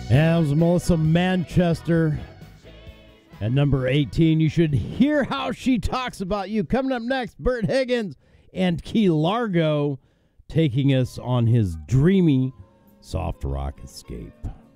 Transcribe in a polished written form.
That was Melissa Manchester at number 18. You should hear how she talks about you. Coming up next, Bert Higgins and Key Largo taking us on his dreamy soft rock escape.